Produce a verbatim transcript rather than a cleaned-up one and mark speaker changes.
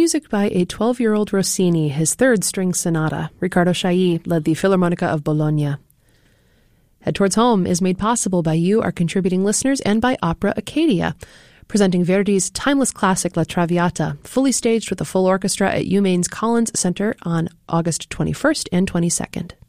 Speaker 1: music by a twelve-year-old Rossini, his third string sonata. Riccardo Chailly led the Philharmonica of Bologna. Head Towards Home is made possible by you, our contributing listeners, and by Opera Acadia, presenting Verdi's timeless classic La Traviata, fully staged with a full orchestra at UMaine's Collins Center on August twenty-first and twenty-second.